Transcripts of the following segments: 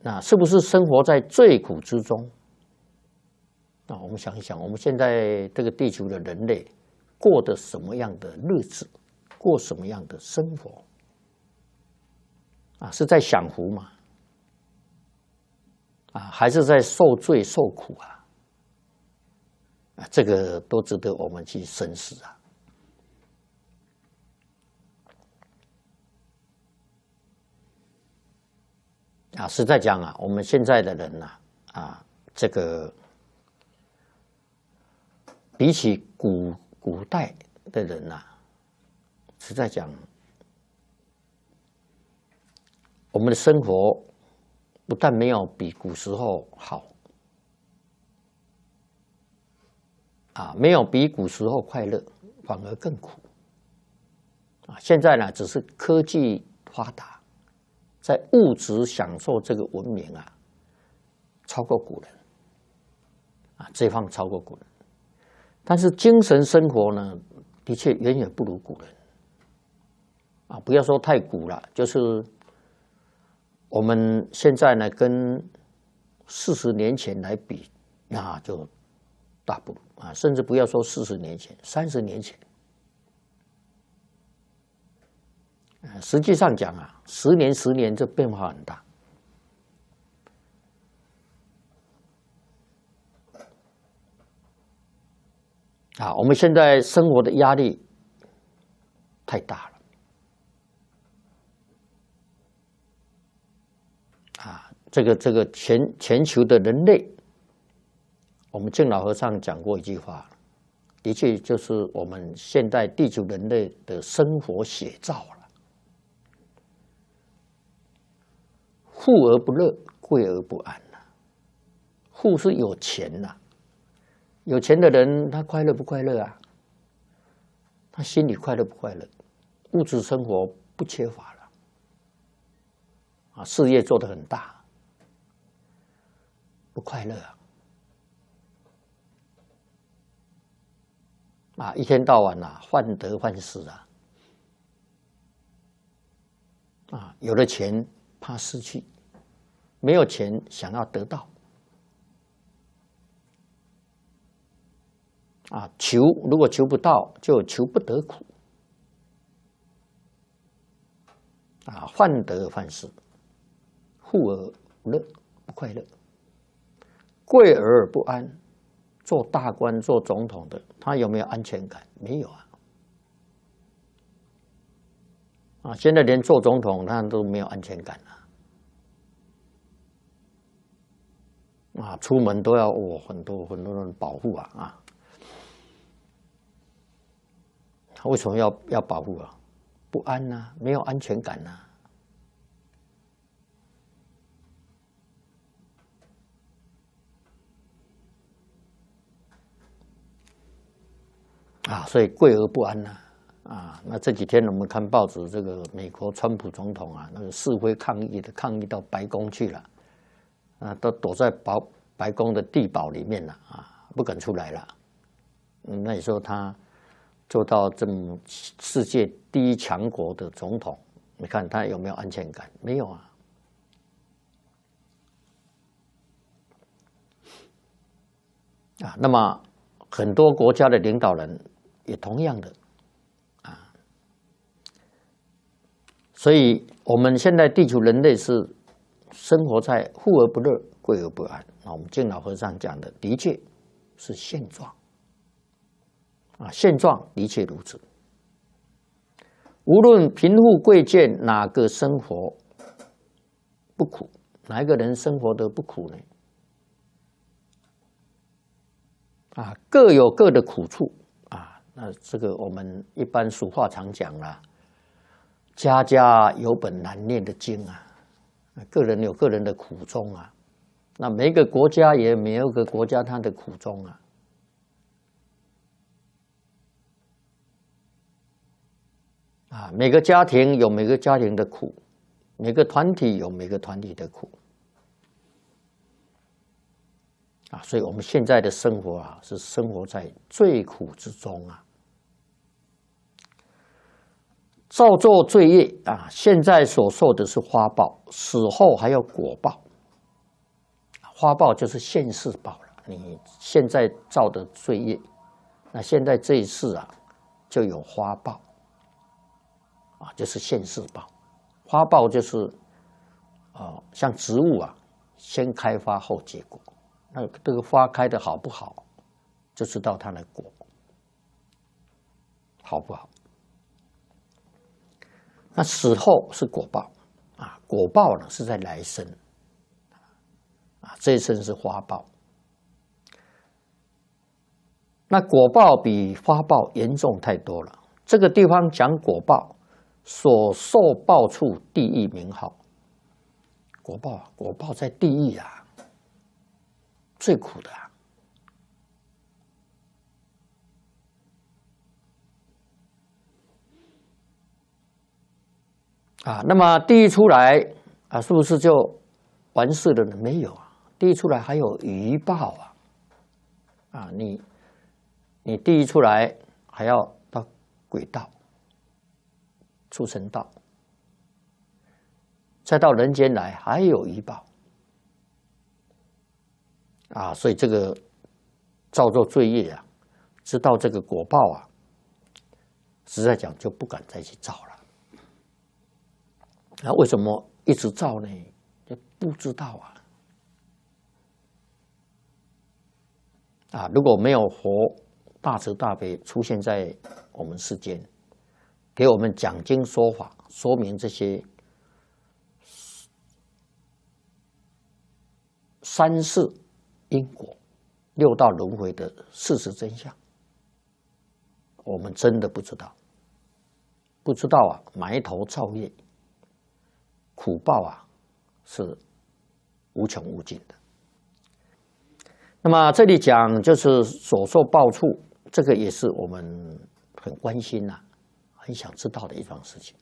那是不是生活在最苦之中？那我们想一想，我们现在这个地球的人类过的什么样的日子，过什么样的生活？是在享福吗？还是在受罪受苦啊？这个都值得我们去深思啊！实在讲我们现在的人这个比起古代的人实在讲，我们的生活不但没有比古时候好，没有比古时候快乐，反而更苦。现在呢，只是科技发达，在物质享受这个文明超过古人，这一方超过古人。但是精神生活呢，的确远远不如古人。不要说太古了，就是我们现在呢，跟40年前来比，那就大不如甚至不要说40年前，30年前。实际上讲10年10年这变化很大。我们现在生活的压力太大了。这个全球的人类，我们净老和尚讲过一句话，的确就是我们现代地球人类的生活写照了。富而不乐，贵而不安富是有钱有钱的人他快乐不快乐他心里快乐不快乐？物质生活不缺乏了事业做得很大，不快乐一天到晚患得患失有了钱怕失去，没有钱想要得到求，如果求不到就求不得苦患得患失，富而不乐，不快乐，贵而不安。做大官做总统的，他有没有安全感？没有现在连做总统他都没有安全感出门都要很多人保护他为什么要保护不安没有安全感所以贵而不安那这几天我们看报纸，这个美国川普总统那个示威抗议到白宫去了都躲在白宫的地堡里面了不敢出来了。那你说他做到这么世界第一强国的总统，你看他有没有安全感？没有那么很多国家的领导人也同样的所以我们现在地球人类是生活在富而不乐，贵而不安。我们净老和尚讲的的确是现状现状的确如此。无论贫富贵贱，哪个生活不苦？哪一个人生活得不苦呢？各有各的苦处那这个我们一般俗话常讲家家有本难念的经个人有个人的苦衷那每一个国家也没有个国家它的苦衷每个家庭有每个家庭的苦，每个团体有每个团体的苦所以我们现在的生活是生活在最苦之中造作罪业现在所受的是花报，死后还有果报花报就是现世报了，你现在造的罪业，那现在这一世啊，就有花报啊，就是现世报。花报就是像植物啊，先开花后结果，那这个花开的好不好，就知道它的果好不好。那死后是果报啊，果报呢是在来生啊，这一生是花报。那果报比花报严重太多了。这个地方讲果报，所受报处地狱名号。果报啊，果报在地狱啊，最苦的啊。那么地狱出来啊，是不是就完事了呢？没有啊，地狱出来还有余报啊。啊，你地狱出来还要到鬼道、畜生道，再到人间来还有余报啊。所以这个造作罪业啊，知道这个果报啊，实在讲就不敢再去造了。那为什么一直造呢？就不知道啊。如果没有佛大慈大悲出现在我们世间，给我们讲经说法，说明这些三世因果、六道轮回的事实真相，我们真的不知道。不知道啊，埋头造业，苦报啊是无穷无尽的。那么这里讲就是所受报处，这个也是我们很关心很想知道的一桩事情。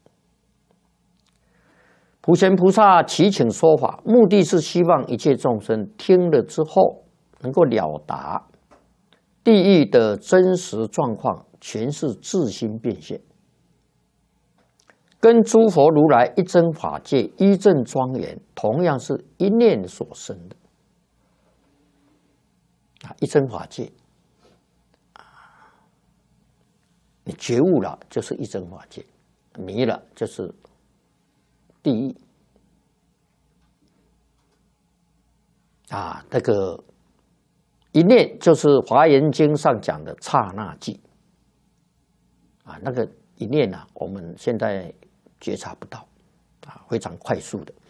普贤菩萨祈请说法，目的是希望一切众生听了之后能够了达地狱的真实状况，全是自心变现，跟诸佛如来一真法界一正庄严，同样是一念所生的一真法界你觉悟了就是一真法界，迷了就是地狱那个一念就是《华严经》上讲的刹那即那个一念我们现在觉察不到非常快速的。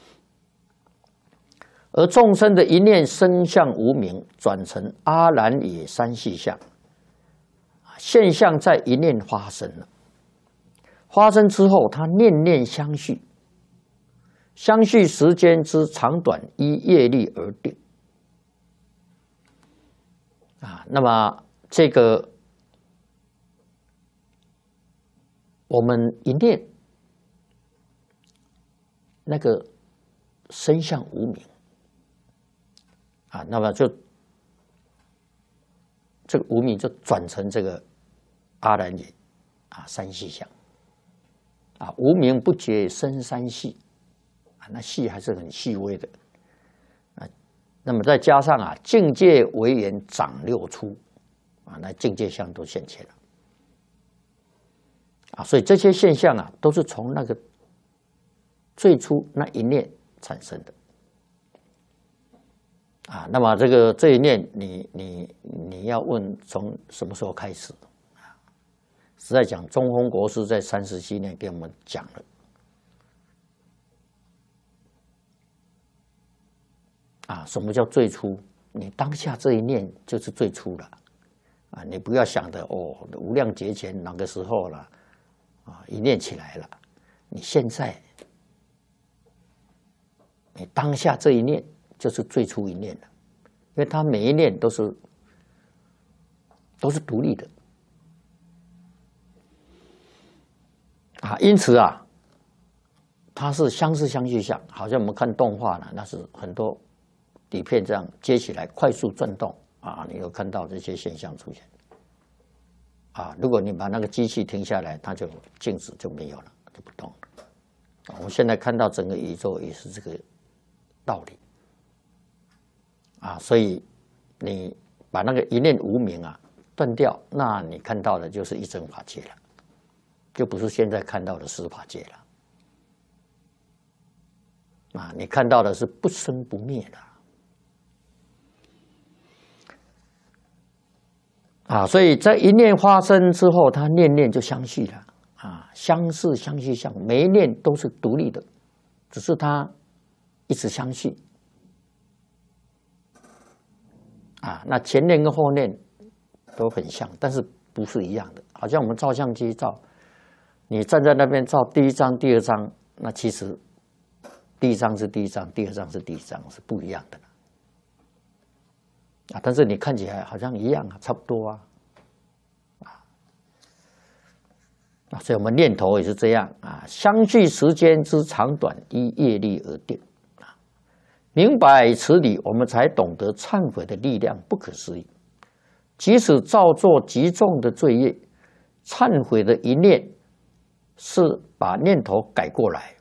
而众生的一念生相无明，转成阿兰也三细相，现象在一念发生了。发生之后，它念念相续，相续时间之长短依业力而定那么这个我们一念那个生相无明那么就这个无明就转成这个阿兰也三细相无明不觉生三细那细还是很细微的那么再加上境界为缘长六出那境界相都现前了所以这些现象都是从那个最初那一念产生的那么这一念你要问从什么时候开始实在讲，中峰国师在37年给我们讲了什么叫最初？你当下这一念就是最初了你不要想的无量劫前哪个时候了一念起来了，你现在你当下这一念就是最初一念了，因为它每一念都是独立的因此它是相似相续相，好像我们看动画呢，那是很多底片这样接起来快速转动你有看到这些现象出现如果你把那个机器停下来，它就静止就没有了，就不动了我们现在看到整个宇宙也是这个道理啊，所以你把那个一念无明啊断掉，那你看到的就是一真法界了，就不是现在看到的十法界了。啊，你看到的是不生不灭的。啊，所以在一念发生之后，它念念就相续了。啊，相似相续相，每一念都是独立的，只是它一直相续。啊，那前念跟后念都很像，但是不是一样的。好像我们照相机照，你站在那边照第一张、第二张，那其实第一张是第一张，第二张是第一张，是不一样的。啊，但是你看起来好像一样啊，差不多啊，所以我们念头也是这样啊，相续时间之长短依业力而定啊。明白此理，我们才懂得忏悔的力量不可思议。即使造作极重的罪业，忏悔的一念是把念头改过来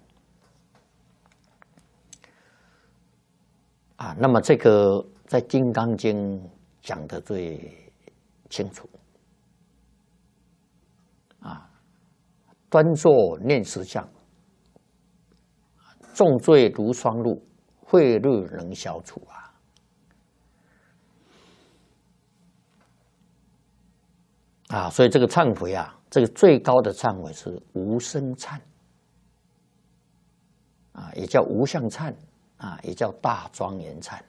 啊。那么这个在《金刚经》讲的最清楚啊，端坐念实相，重罪如霜露，慧日能消除啊！所以这个忏悔啊，这个最高的忏悔是无生忏啊，也叫无相忏啊，也叫大庄严忏。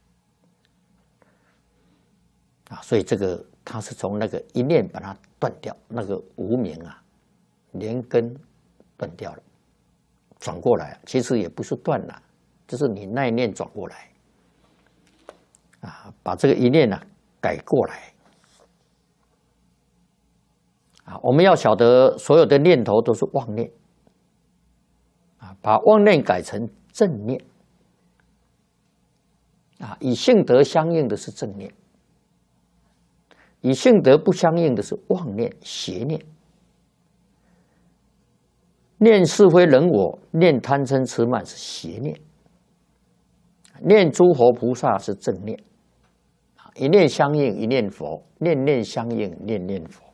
啊，所以这个它是从那个一念把它断掉，那个无明啊，连根断掉了，转过来，其实也不是断了，就是你那一念转过来，啊，把这个一念啊改过来，啊，我们要晓得所有的念头都是妄念，啊，把妄念改成正念，啊，与性德相应的是正念。与性德不相应的是妄念、邪念，念是非人我，念贪嗔痴慢是邪念，念诸佛菩萨是正念，一念相应一念佛，念念相应念念佛。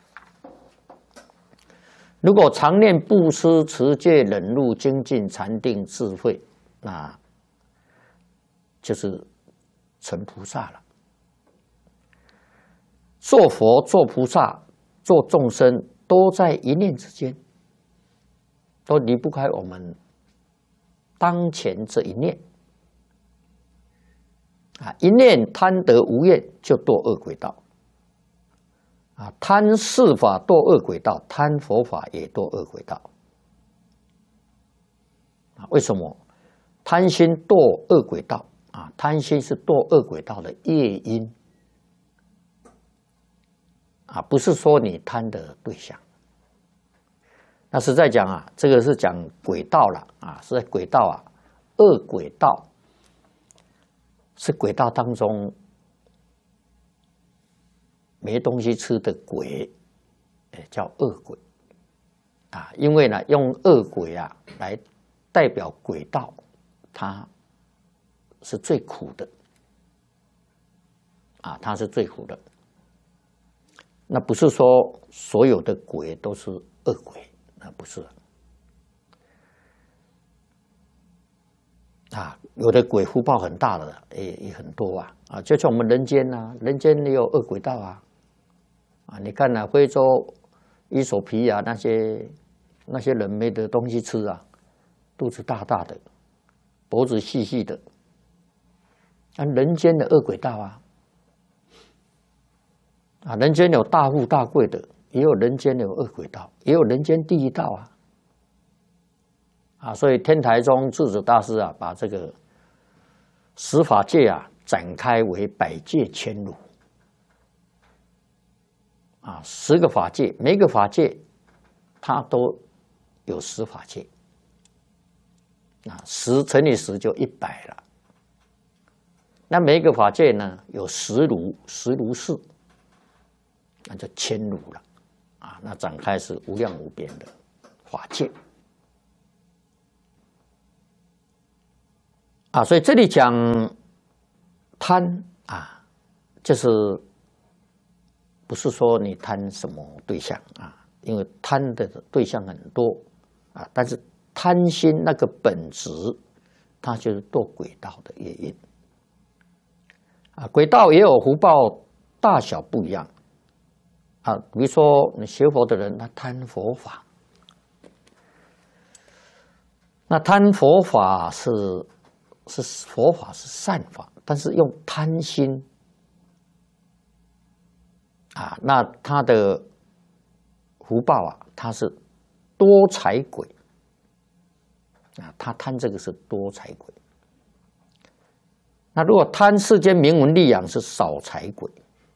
如果常念布施、持戒、忍辱、精进、禅定、智慧，那就是成菩萨了。做佛、做菩萨、做众生，都在一念之间，都离不开我们当前这一念。啊，一念贪得无厌，就堕恶鬼道。啊，贪世法堕恶鬼道，贪佛法也堕恶鬼道。啊，为什么？贪心堕恶鬼道啊，贪心是堕恶鬼道的业因。啊，不是说你贪的对象。那实在讲啊，这个是讲轨道了啊，是在轨道啊，恶轨道是轨道当中没东西吃的鬼，叫恶鬼啊。因为呢，用恶鬼啊来代表轨道，它是最苦的啊，它是最苦的。那不是说所有的鬼都是恶鬼，那不是啊。有的鬼福报很大的，也很多啊，就像我们人间啊，人间也有恶鬼道啊。你看啊，非洲伊索比亚那些人没得东西吃啊，肚子大大的，脖子细细的，人间的恶鬼道啊。啊，人间有大富大贵的，也有人间有恶鬼道，也有人间地狱道啊！所以天台宗智者大师啊，把这个十法界啊展开为百界千如啊，10个法界，每个法界它都有10法界啊，10乘以10就100了。那每一个法界呢，有10如，10如是。那就千如了啊！那展开是无量无边的法界啊！所以这里讲贪啊，就是不是说你贪什么对象啊？因为贪的对象很多啊，但是贪心那个本质，它就是堕轨道的业因啊。轨道也有福报大小不一样啊。比如说你学佛的人，他贪佛法，那贪佛法是佛法是善法，但是用贪心啊，那他的福报啊，他是多财鬼啊，他贪这个是多财鬼。那如果贪世间名闻利养是少财鬼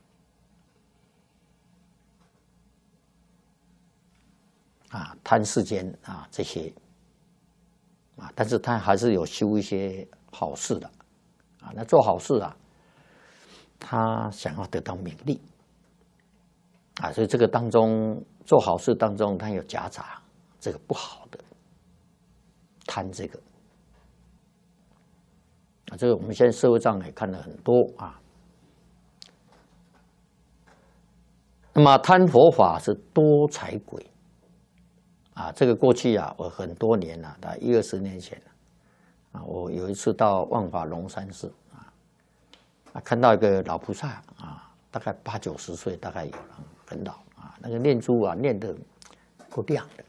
啊，贪世间啊这些啊，但是他还是有修一些好事的啊。那做好事啊，他想要得到名利啊，所以这个当中做好事当中，他有夹杂这个不好的贪这个啊，这个我们现在社会上也看了很多啊。那么贪佛法是多财鬼啊，这个过去啊，我很多年了，大概10-20年前啊，我有一次到万华龙山寺啊，看到一个老菩萨啊，大概80-90岁，大概有了，很老啊，那个念珠啊念得够亮的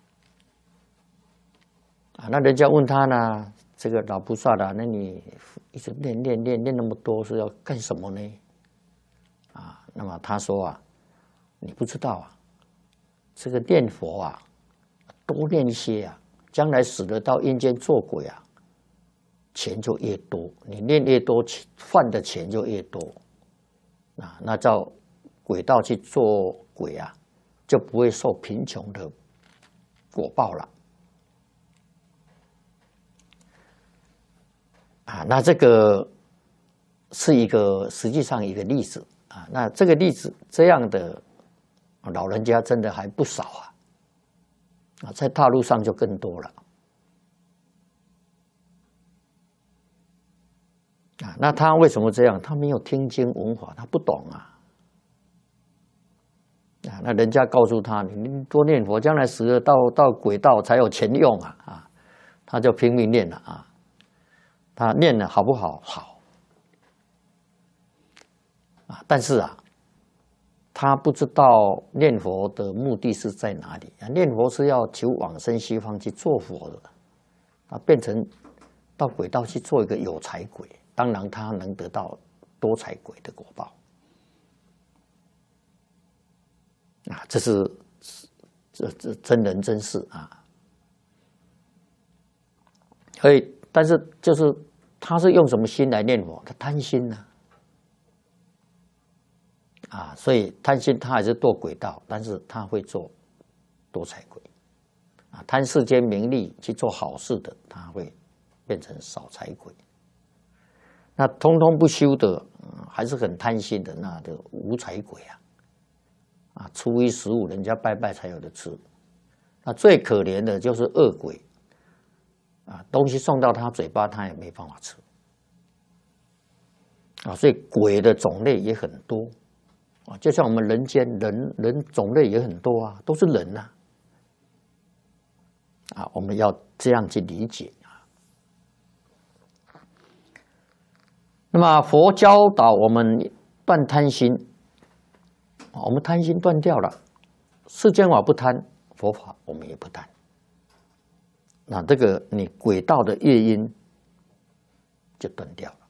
啊。那人家问他呢，这个老菩萨那你一直念那么多是要干什么呢？啊，那么他说啊，你不知道啊，这个念佛啊，多念一些啊，将来死了到阴间做鬼啊，钱就越多，你念越多，换的钱就越多啊。那照轨道去做鬼啊，就不会受贫穷的果报了啊。那这个是实际上一个例子啊。那这个例子这样的老人家真的还不少啊，在大陆上就更多了啊。那他为什么这样？他没有听经闻法，他不懂啊。那人家告诉他，你多念佛，将来死了到轨道才有钱用啊，他就拼命念了啊。他念了好不好？好啊，但是啊，他不知道念佛的目的是在哪里啊？念佛是要求往生西方去做佛的啊，变成到轨道去做一个有财鬼，当然他能得到多财鬼的果报啊，这是真人真事啊。所以，但是就是他是用什么心来念佛？他贪心呢啊，所以贪心他还是堕轨道，但是他会做多财鬼啊。贪世间名利去做好事的，他会变成少财鬼。那通通不修的，还是很贪心的，那就无财鬼啊，初1、15人家拜拜才有的吃。那最可怜的就是恶鬼啊，东西送到他嘴巴，他也没办法吃啊。所以鬼的种类也很多啊，就像我们人间人种类也很多啊，都是人啊，我们要这样去理解啊。那么佛教导我们断贪心，我们贪心断掉了，世间法不贪，佛法我们也不贪。那这个你轨道的业因就断掉了。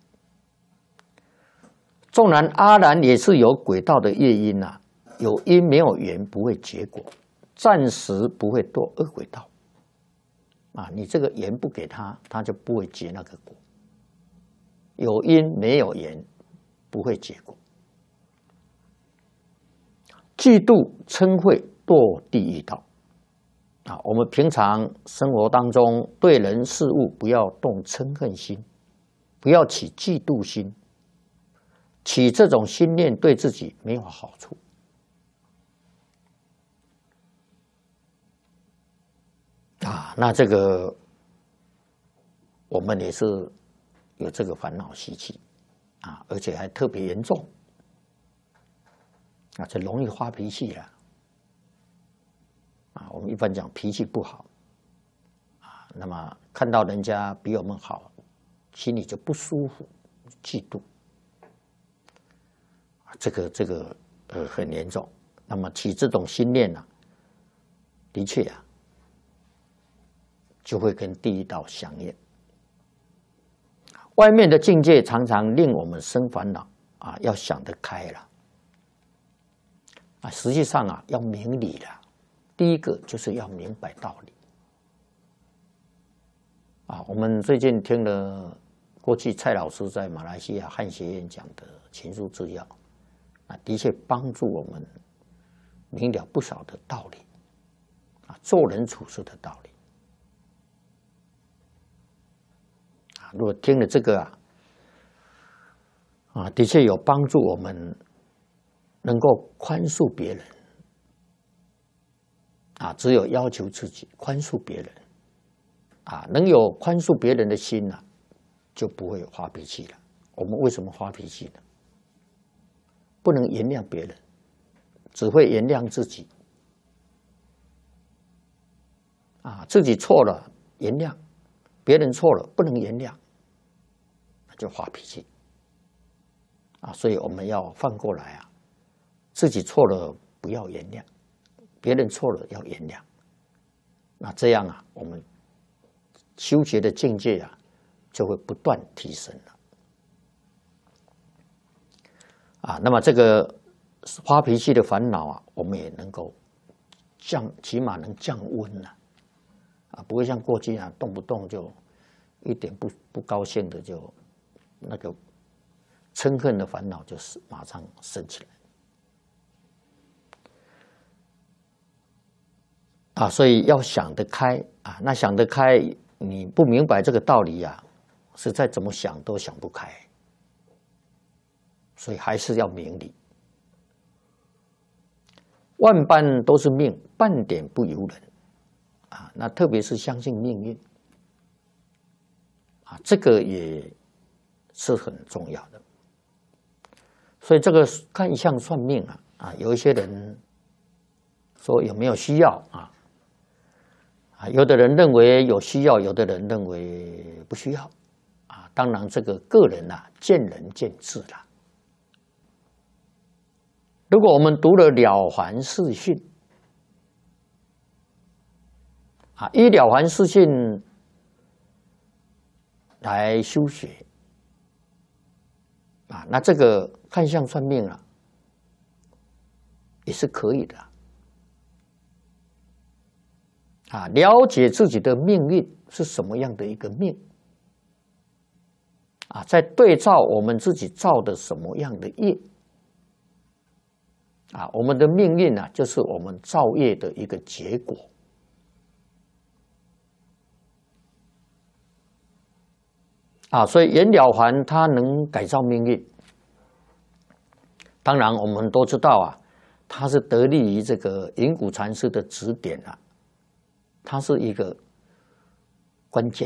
纵然阿难也是有轨道的业因啊，有因没有缘不会结果，暂时不会堕恶轨道啊。你这个缘不给他，他就不会结那个果。有因没有缘不会结果。嫉妒嗔恚堕地狱道啊！我们平常生活当中对人事物不要动嗔恨心，不要起嫉妒心，起这种心念对自己没有好处啊。那这个我们也是有这个烦恼习气而且还特别严重，这容易发脾气了，我们一般讲脾气不好，那么看到人家比我们好，心里就不舒服，嫉妒，这个很严重。那么起这种心念的确就会跟地狱道相应。外面的境界常常令我们生烦恼要想得开了实际上要明理了。第一个就是要明白道理我们最近听了过去蔡老师在马来西亚汉学院讲的情书治要的确帮助我们明了不少的道理做人处事的道理如果听了这个的确有帮助我们能够宽恕别人只有要求自己宽恕别人能有宽恕别人的心就不会发脾气了。我们为什么发脾气呢？不能原谅别人，只会原谅自己自己错了原谅，别人错了不能原谅，那就发脾气所以我们要反过来自己错了不要原谅，别人错了要原谅。那这样我们修学的境界就会不断提升了那么这个发脾气的烦恼我们也能够起码能降温了不会像过去动不动就一点不高兴的就那个嗔恨的烦恼就是马上升起来所以要想得开那想得开，你不明白这个道理实在怎么想都想不开，所以还是要明理。万般都是命，半点不由人那特别是相信命运这个也是很重要的。所以这个看相算命有一些人说有没有需要有的人认为有需要，有的人认为不需要当然这个个人见仁见智啦。如果我们读了《了凡四训》依《了凡四训》来修学那这个看相算命也是可以的了解自己的命运是什么样的一个命再对照我们自己造的什么样的业我们的命运就是我们造业的一个结果所以袁了凡他能改造命运，当然我们都知道他是得力于这个云谷禅师的指点他是一个关键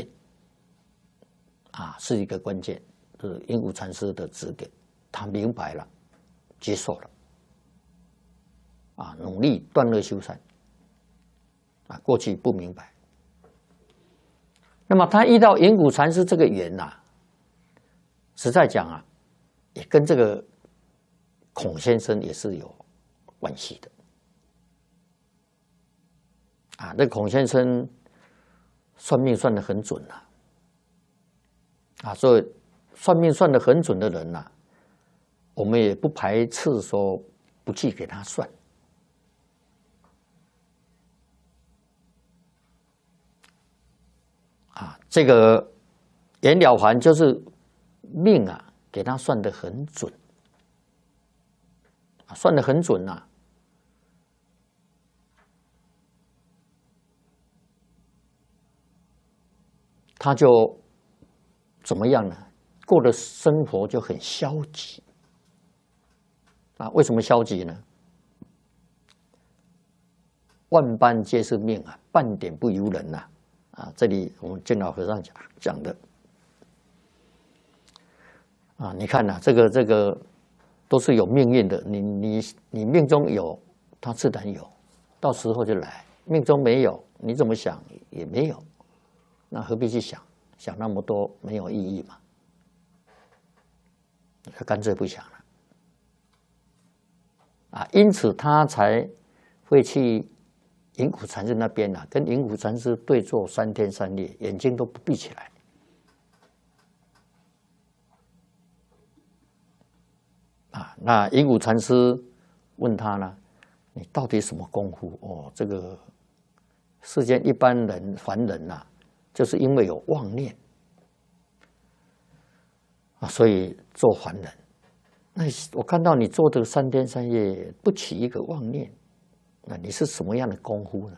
是一个关键，就是云谷禅师的指点，他明白了，接受了努力断恶修善过去不明白。那么他遇到云谷禅师这个缘实在讲也跟这个孔先生也是有关系的那孔先生算命算得很准所以算命算得很准的人我们也不排斥说不去给他算这个袁了凡就是命给他算得很准算得很准他就怎么样呢？过的生活就很消极为什么消极呢？万般皆是命半点不由人这里我们见老和尚讲的啊，你看呐，这个都是有命运的，你命中有，它自然有，到时候就来；命中没有，你怎么想也没有，那何必去想那么多没有意义嘛？他干脆不想了啊，因此他才会去银谷禅师那边啊，跟银谷禅师对坐3天3夜，眼睛都不闭起来。啊，那银谷禅师问他呢，你到底什么功夫？哦，这个世间一般人凡人呐，就是因为有妄念啊，所以做凡人。那我看到你做的3天3夜不起一个妄念，那你是什么样的功夫呢？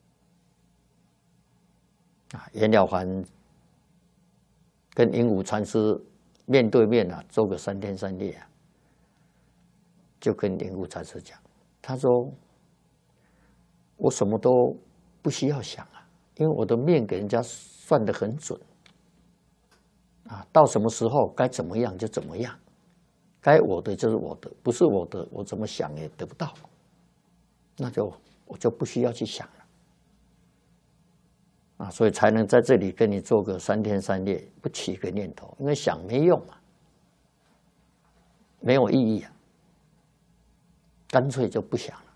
啊，袁了凡跟银谷禅师面对面啊，做个3天3夜啊，就跟银谷禅师讲，他说我什么都不需要想啊，因为我的命给人家算得很准啊，到什么时候该怎么样就怎么样。该我的就是我的，不是我的，我怎么想也得不到，那我就不需要去想了啊，所以才能在这里跟你做个3天3夜，不起一个念头，因为想没用啊，没有意义啊，干脆就不想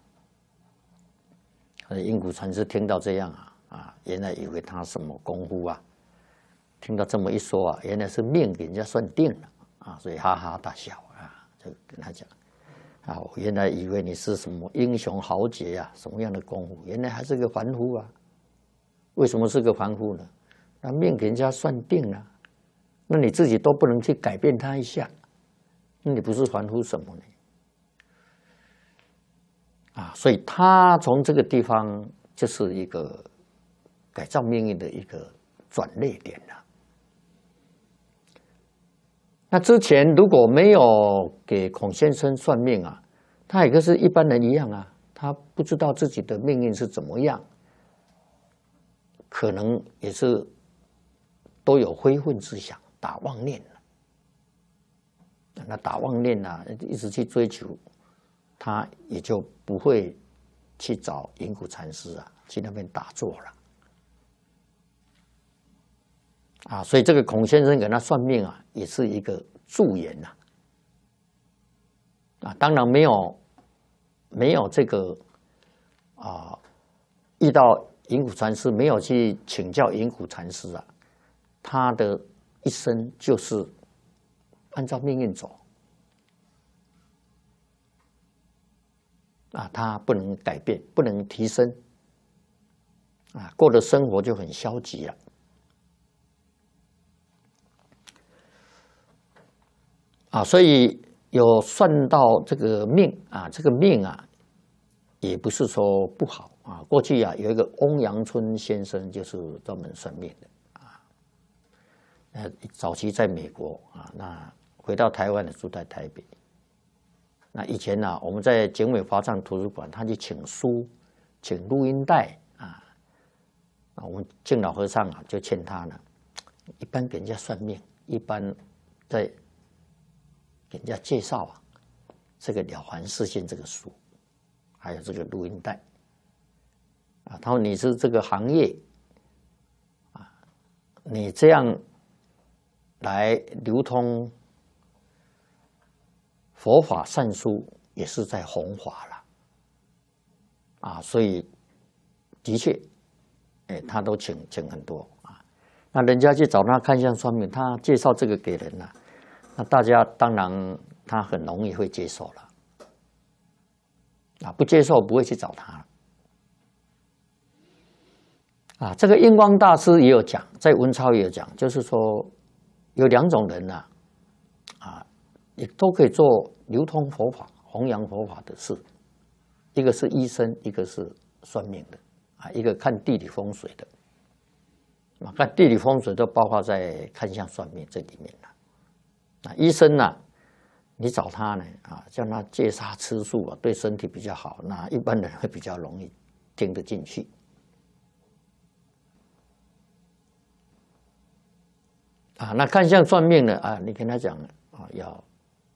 了。银谷禅师听到这样啊，原来以为他什么功夫啊，听到这么一说啊，原来是命给人家算定了啊，所以哈哈大笑。就跟他讲啊，我原来以为你是什么英雄豪杰啊，什么样的功夫，原来还是个凡夫啊。为什么是个凡夫呢？那命给人家算定了，那你自己都不能去改变他一下，那你不是凡夫什么呢？啊，所以他从这个地方就是一个改造命运的一个转捩点了。那之前如果没有给孔先生算命啊，他也跟是一般人一样啊，他不知道自己的命运是怎么样，可能也是都有非分之想，打妄念了。那打妄念啊，一直去追求，他也就不会去找银谷禅师啊，去那边打坐了。啊，所以这个孔先生给他算命啊，也是一个助言呐。啊，当然没有这个遇到银谷禅师，没有去请教银谷禅师啊，他的一生就是按照命运走。啊，他不能改变，不能提升，啊，过的生活就很消极了。啊，所以有算到这个命啊，这个命啊，也不是说不好啊。过去啊，有一个翁阳春先生，就是专门算命的啊。早期在美国啊，那回到台湾的住在台北。那以前呢，我们在景美华藏图书馆，他去请书、请录音带啊。我们敬老和尚啊，就劝他呢，一般给人家算命，一般在给人家介绍啊，这个《了凡四训》这个书，还有这个录音带啊。他说你是这个行业啊，你这样来流通佛法善书，也是在弘法了啊。所以的确，他都请很多啊。那人家去找他看相算命，他介绍这个给人了。那大家当然他很容易会接受了，啊，不接受不会去找他了，啊，这个印光大师也有讲，在文钞也有讲，就是说有2种人呐，啊，也都可以做流通佛法、弘扬佛法的事，一个是医生，一个是算命的，啊，一个看地理风水的，啊，看地理风水都包括在看相算命这里面了。啊，医生呢，你找他呢，啊，叫他戒杀吃素啊，对身体比较好，那一般人会比较容易听得进去。啊，那看相算命呢，啊，你跟他讲啊， 要